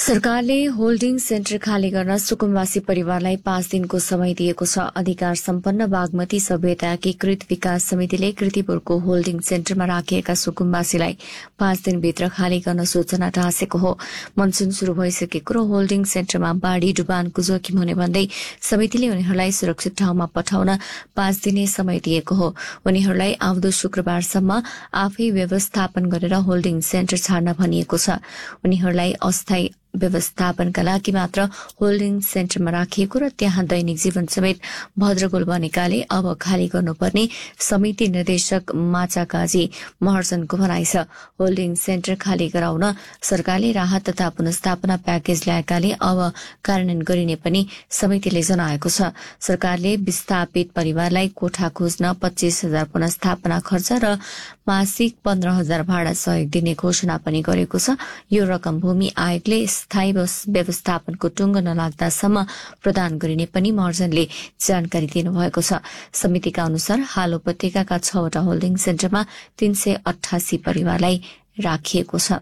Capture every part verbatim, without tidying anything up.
सरकारले holding centre खाली गर्न सुकुम्बासी परिवारलाई पाँच दिनको समय दिएको छ। अधिकार सम्पन्न बागमती सभ्यता एकीकृत विकास समितिले कृतिपुरको होल्डिङ सेन्टरमा राखिएका सुकुम्बासीलाई पाँच दिनभित्र खाली गर्न सूचना टाँसेको हो। मनसुन शुरू भइसकेको र होल्डिङ सेन्टरमा बाढ़ी डुबानको जोखिम हुने भन्दै समितिले उनीहरूलाई सुरक्षित ठाउँमा पठाउन पाँच दिने समय दिएको हो। उनीहरूलाई आउँदो शुक्रबारसम्म आफै व्यवस्थापन गरेर होल्डिङ सेन्टर छाड्न भनिएको छ। उनीहरूलाई अस्थायी व्यवस्थापनका लागि मात्र होल्डिङ सेन्टरमा राखिएको र त्यहाँ दैनिक जीवन समेत भद्रगोल बनेकाले अब खाली गर्नुपर्ने समिति निर्देशक माचा काजी महर्जनको भनाइ छ। होल्डिङ सेन्टर खाली गराउन सरकारले राहत तथा पुनर्स्थापना प्याकेज ल्याएकाले अब कार्यान्वयन गरिने पनि समितिले जनाएको छ। सरकारले विस्थापित परिवारलाई कोठा खोज्न पच्चीस हजार पुनर्स्थापना खर्च र मासिक पन्ध्र हजार भाडा सहयोग दिने घोषणा पनि गरेको छ। यो रकम भूमि आयोगले स्थायी व्यवस्थापनको टुङ्गो नलाग्दासम्म प्रदान गरिने पनि महर्जनले जानकारी दिनुभएको छ। समितिका अनुसार हाल उपत्यकाका छवटा होल्डिङ सेन्टरमा तीन सय अठासी परिवारलाई राखिएको छ।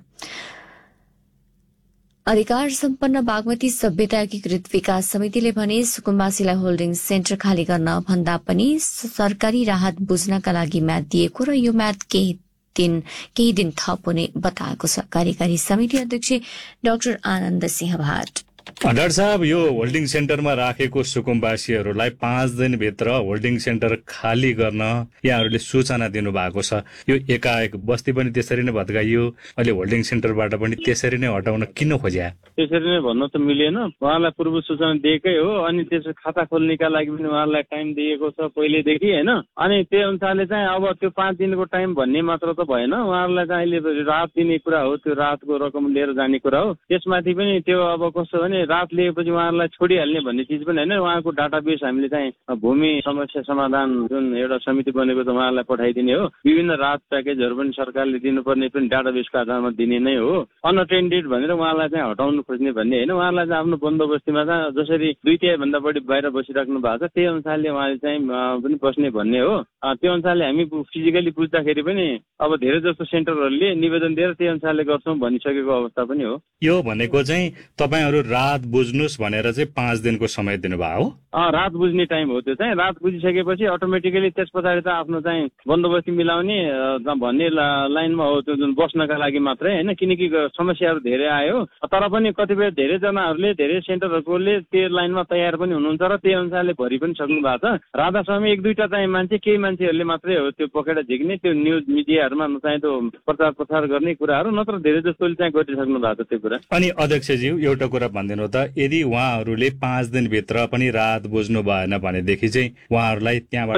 अधिकार सम्पन्न बागमती सभ्यता एकीकृत विकास समितिले भने सुकुम्बासीलाई होल्डिङ सेन्टर खाली गर्न भन्दा पनि सरकारी राहत बुझ्नका लागि म्याद दिएको र यो म्याद केही दिन केही दिन थप हुने बताएको छ। कार्यकारी समिति अध्यक्ष डाक्टर आनन्द सिंह भाट। डाक्टर साहब, यो होल्डिङ सेन्टरमा राखेको सुकुम्बासीहरूलाई पाँच दिनभित्र होल्डिङ सेन्टर खाली गर्न यहाँहरूले सूचना दिनुभएको छ। यो एकाएक बस्ती पनि त्यसरी नै भत्काइयो, अहिले होल्डिङ सेन्टरबाट पनि त्यसरी नै हटाउन किन खोज्या? त्यसरी नै भन्न त मिलेन। उहाँलाई पूर्व सूचना दिएकै हो, अनि त्यसो खाता खोल्नेका लागि पनि उहाँलाई टाइम दिएको छ पहिलेदेखि, होइन? अनि त्यही अनुसारले चाहिँ अब त्यो पाँच दिनको टाइम भन्ने मात्र त भएन। उहाँहरूलाई चाहिँ अहिले राहत दिने कुरा हो, त्यो राहतको रकम लिएर जाने कुरा हो। त्यसमाथि पनि त्यो अब कस्तो भने राहत लिएपछि उहाँहरूलाई छोडिहाल्ने भन्ने चिज पनि होइन। उहाँको डाटाबेस हामीले चाहिँ भूमि समस्या समाधान जुन एउटा समिति बनेको छ उहाँहरूलाई पठाइदिने हो। विभिन्न राहत प्याकेजहरू पनि सरकारले दिनुपर्ने पनि डाटाबेसको आधारमा दिने नै हो। अनअटेन्डेड भनेर उहाँलाई चाहिँ हटाउनु खोज्ने भन्ने होइन। उहाँलाई चाहिँ आफ्नो बन्दोबस्तीमा चाहिँ जसरी दुई तिहाई भन्दा बढी बाहिर बसिराख्नु भएको छ त्यही अनुसारले उहाँले चाहिँ पनि बस्ने भन्ने हो। त्यो अनुसारले हामी फिजिकली बुझ्दाखेरि पनि अब धेरै जस्तो सेन्टरहरूले निवेदन दिएर त्यही अनुसारले गर्छौँ भनिसकेको अवस्था पनि हो। यो भनेको चाहिँ तपाईँहरू राहत बुझ्नुहोस् भनेर चाहिँ पाँच दिनको समय दिनुभयो हो? रात बुझ्ने टाइम हो। त्यो चाहिँ रात बुझिसकेपछि अटोमेटिकली त्यस पछाडि त आफ्नो चाहिँ बन्दोबस्ती मिलाउने भन्ने लाइनमा हो, त्यो जुन बस्नका लागि मात्रै होइन। किनकि समस्याहरू धेरै आयो, तर पनि कतिपय धेरैजनाहरूले धेरै सेन्टरहरूकोले त्यो लाइनमा तयार पनि हुनुहुन्छ र त्यही अनुसारले भरि पनि सक्नु भएको छ। राधास्वामी एक दुईटा चाहिँ मान्छे केही मान्छेहरूले मात्रै हो त्यो पकेर झिक्ने, त्यो न्युज मिडियाहरूमा चाहिँ त्यो प्रचार प्रसार गर्ने कुराहरू, नत्र धेरै जस्तोले चाहिँ गरिसक्नु भएको छ त्यो कुरा। अनि अध्यक्षज्यू एउटा कुरा भनिदिनु त, यदि उहाँहरूले पाँच दिनभित्र पनि राहत बुझ्नु भएन भनेदेखि चाहिँ उहाँहरूलाई त्यहाँबाट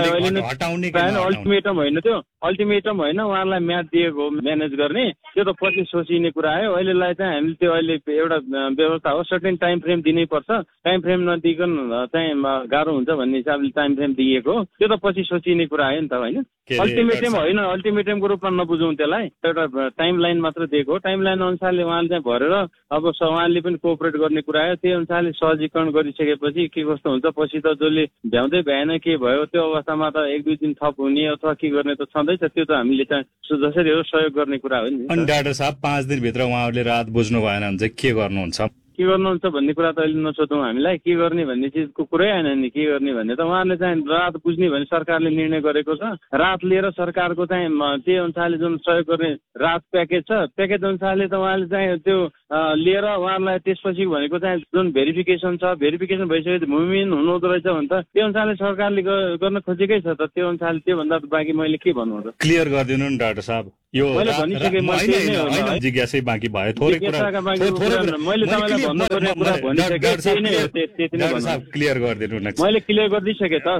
हटाउने अल्टिमेटम होइन, त्यो अल्टिमेटम होइन, उहाँहरूलाई म्याद दिएको म्यानेज गर्ने, त्यो त पछि सोचिने कुरा आयो। अहिलेलाई चाहिँ हामीले त्यो अहिले एउटा व्यवस्था हो, सर्टेन टाइम फ्रेम दिनै पर्छ। टाइम फ्रेम नदिकन चाहिँ गाह्रो हुन्छ भन्ने हिसाबले टाइम फ्रेम दिएको हो। त्यो त पछि सोचिने कुरा आयो नि त, होइन? अल्टिमेटम होइन, अल्टिमेटमको रूपमा नबुझौँ त्यसलाई, एउटा टाइम लाइन मात्र दिएको हो। टाइम लाइन अनुसारले उहाँले चाहिँ भरेर अब उहाँले पनि कोअपरेट गर्ने कुरा आयो। त्यही अनुसारले सहजीकरण गरिसकेपछि के कस्तो हुन्छ, पछि त जसले भ्याउँदै भएन के भयो त्यो अवस्थामा त एक दुई दिन थप हुने अथवा के गर्ने त छँदैछ। त्यो त हामीले चाहिँ जसरी हो सहयोग गर्ने कुरा हो नि। अनि डाक्टर साहब, पाँच दिनभित्र उहाँहरूले राहत बुझ्नु भएन भने चाहिँ के गर्नुहुन्छ? के गर्नुहुन्छ भन्ने कुरा त अहिले नसोधौँ हामीलाई। के गर्ने भन्ने चिजको कुरै आएन नि। के गर्ने भन्ने त उहाँले चाहिँ राहत बुझ्ने भने सरकारले निर्णय गरेको छ। राहत लिएर सरकारको चाहिँ त्यही अनुसारले जुन सहयोग गर्ने राहत प्याकेज छ, प्याकेज अनुसारले त उहाँले चाहिँ त्यो लिएर उहाँहरूलाई त्यसपछि भनेको चाहिँ जुन भेरिफिकेसन छ, भेरिफिकेसन भइसकेपछि भूमिहीन हुनुहुँदो रहेछ भने त त्यो अनुसारले सरकारले गर्न खोजेकै छ त। त्यो अनुसारले त्योभन्दा बाँकी मैले के भन्नु त? क्लियर गरिदिनु नि डाक्टर साहब। यो जिज्ञासै बाँकी भयो, थोरै कुरा क्लियर गरिदिनु न। मैले क्लियर गरिदिइसकेँ त।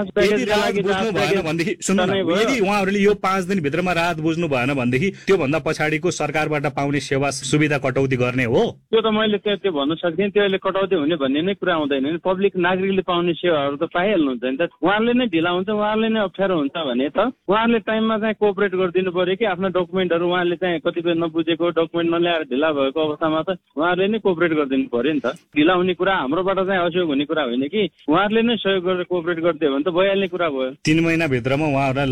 यदि उहाँहरूले यो पाँच दिनभित्रमा राहत बुझ्नु भएन भनेदेखि त्योभन्दा पछाडिको सरकारबाट पाउने सेवा सुविधा कटौती गर्ने हो? त्यो त मैले त्यो भन्न सक्दिनँ। त्यो अहिले कटौती हुने भन्ने नै कुरा आउँदैन नि। पब्लिक नागरिकले पाउने सेवाहरू त पाइहाल्नुहुन्छ नि त। उहाँहरूले नै ढिला हुन्छ, उहाँहरूले नै अप्ठ्यारो हुन्छ भने त उहाँहरूले टाइममा चाहिँ कोअपरेट गरिदिनु पर्यो कि आफ्नो डकुमेन्टहरू उहाँले चाहिँ कतिपय नबुझेको डकुमेन्ट नल्याएर ढिला भएको अवस्थामा त उहाँहरूले नै कोअपरेट गरिदिनु पर्यो नि त। ढिला हुने कुरा हाम्रोबाट चाहिँ असहयोग हुने कुरा होइन कि उहाँहरूले नै सहयोग गरेर कोअपरेट गरिदियो भने त भइहाल्ने कुरा भयो। तीन महिनाभित्रमा उहाँहरूलाई